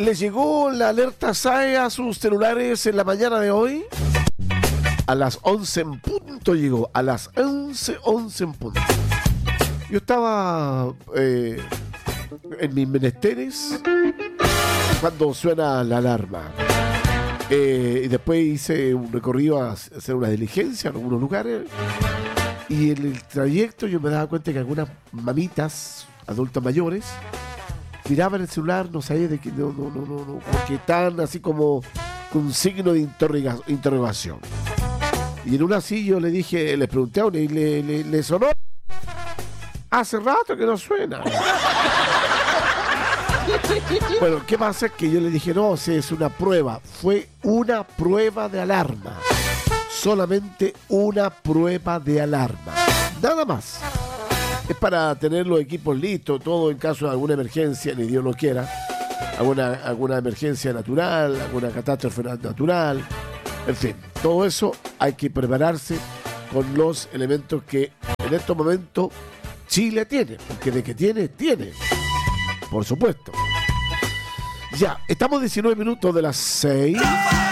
¿Les llegó la alerta SAE a sus celulares en la mañana de hoy? A las 11 en punto llegó, a las 11 en punto. Yo estaba en mis menesteres cuando suena la alarma. Y después hice un recorrido a hacer una diligencia en algunos lugares. Y en el trayecto yo me daba cuenta que algunas mamitas, adultas mayores, miraban el celular, no sabía de qué, no, porque estaban así como con un signo de interrogación. Y en una así yo le dije, le pregunté a una y le sonó. Hace rato que no suena. Bueno, ¿qué pasa? Que yo le dije, no, sí, es una prueba. Fue una prueba de alarma. Solamente una prueba de alarma. Nada más. Es para tener los equipos listos, todo en caso de alguna emergencia, ni Dios lo quiera. Alguna emergencia natural, alguna catástrofe natural. En fin, todo eso hay que prepararse con los elementos que en estos momentos Chile tiene. Porque de que tiene. Por supuesto. Ya, estamos 19 minutos de las 6.